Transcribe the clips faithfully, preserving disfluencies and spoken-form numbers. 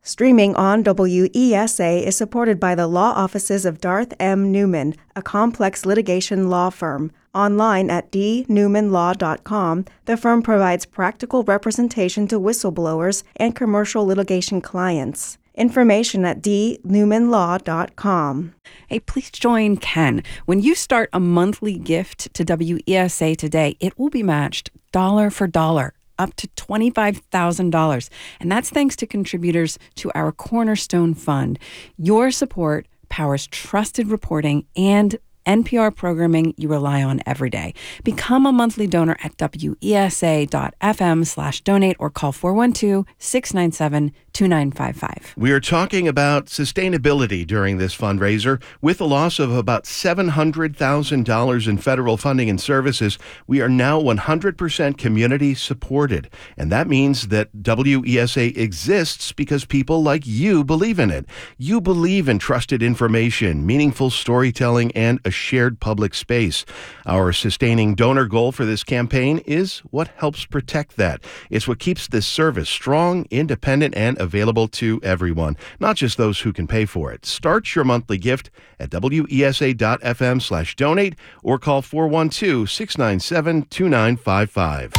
Streaming on W E S A is supported by the law offices of Darth M. Newman, a complex litigation law firm. Online at d newman law dot com, the firm provides practical representation to whistleblowers and commercial litigation clients. Information at d newman law dot com. Hey, please join Ken. When you start a monthly gift to W E S A today, it will be matched dollar for dollar, up to twenty-five thousand dollars. And that's thanks to contributors to our Cornerstone Fund. Your support powers trusted reporting and N P R programming you rely on every day. Become a monthly donor at W E S A dot F M slash donate or call four one two, six nine seven, two nine five five. We are talking about sustainability during this fundraiser. With a loss of about seven hundred thousand dollars in federal funding and services, we are now one hundred percent community supported. And that means that W E S A exists because people like you believe in it. You believe in trusted information, meaningful storytelling, and a shared public space. Our sustaining donor goal for this campaign is what helps protect that. It's what keeps this service strong, independent, and available to everyone, not just those who can pay for it. Start your monthly gift at W E S A dot F M slash donate or call four one two, six nine seven, two nine five five.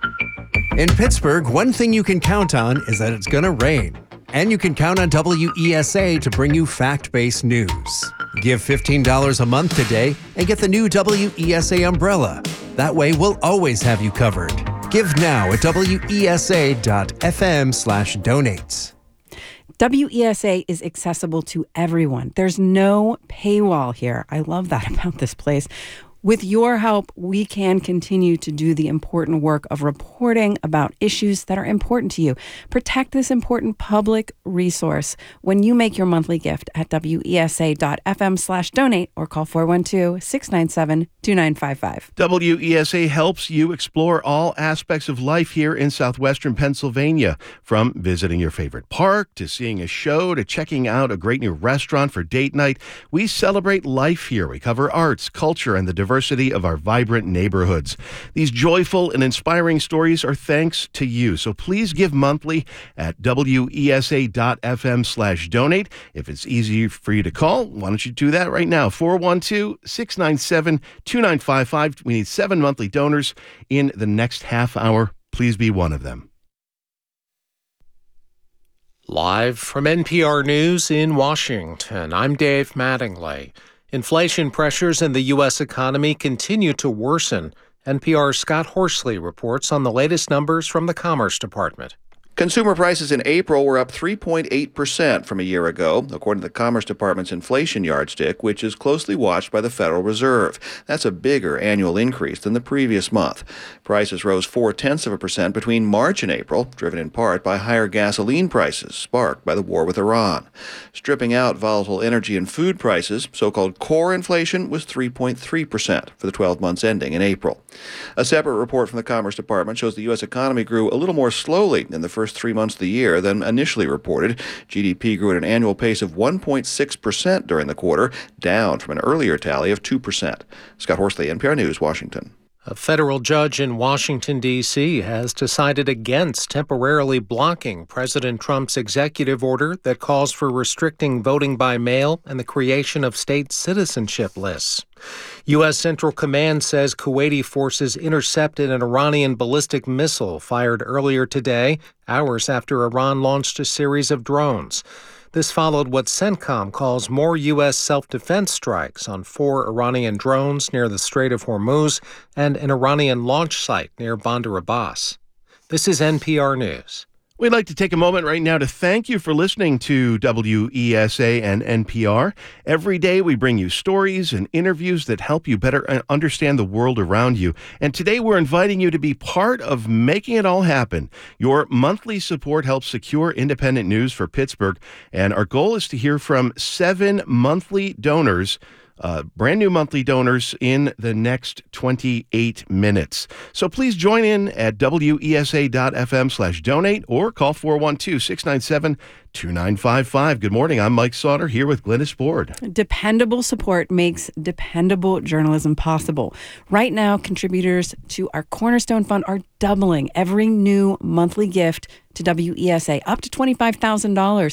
In Pittsburgh, one thing you can count on is that it's going to rain. And you can count on W E S A to bring you fact-based news. Give fifteen dollars a month today and get the new W E S A umbrella. That way, we'll always have you covered. Give now at W E S A dot F M slash donates. W E S A is accessible to everyone. There's no paywall here. I love that about this place. With your help, we can continue to do the important work of reporting about issues that are important to you. Protect this important public resource when you make your monthly gift at W E S A dot F M slash donate or call four one two, six nine seven, two nine five five. W E S A helps you explore all aspects of life here in southwestern Pennsylvania, from visiting your favorite park to seeing a show to checking out a great new restaurant for date night. We celebrate life here. We cover arts, culture, and the diversity diversity of our vibrant neighborhoods. These joyful and inspiring stories are thanks to you. So please give monthly at W E S A dot F M slash donate. If it's easy for you to call, why don't you do that right now? four one two, six nine seven, two nine five five. We need seven monthly donors in the next half hour. Please be one of them. Live from N P R News in Washington, I'm Dave Mattingly. Inflation pressures in the U S economy continue to worsen. N P R's Scott Horsley reports on the latest numbers from the Commerce Department. Consumer prices in April were up three point eight percent from a year ago, according to the Commerce Department's inflation yardstick, which is closely watched by the Federal Reserve. That's a bigger annual increase than the previous month. Prices rose four-tenths of a percent between March and April, driven in part by higher gasoline prices sparked by the war with Iran. Stripping out volatile energy and food prices, so-called core inflation was three point three percent for the twelve months ending in April. A separate report from the Commerce Department shows the U S economy grew a little more slowly in the first three months of the year than initially reported. G D P grew at an annual pace of one point six percent during the quarter, down from an earlier tally of two percent. Scott Horsley, N P R News, Washington. A federal judge in Washington, D C has decided against temporarily blocking President Trump's executive order that calls for restricting voting by mail and the creation of state citizenship lists. U S. Central Command says Kuwaiti forces intercepted an Iranian ballistic missile fired earlier today, hours after Iran launched a series of drones. This followed what CENTCOM calls more U S self-defense strikes on four Iranian drones near the Strait of Hormuz and an Iranian launch site near Bandar Abbas. This is N P R News. We'd like to take a moment right now to thank you for listening to W E S A and N P R. Every day we bring you stories and interviews that help you better understand the world around you. And today we're inviting you to be part of making it all happen. Your monthly support helps secure independent news for Pittsburgh. And our goal is to hear from seven monthly donors, Uh, brand new monthly donors in the next twenty-eight minutes. So please join in at W E S A dot F M slash donate or call four one two, six nine seven, two nine five five. Good morning. I'm Mike Sauter here with Glynis Board. Dependable support makes dependable journalism possible. Right now, contributors to our Cornerstone Fund are doubling every new monthly gift to W E S A, up to twenty-five thousand dollars.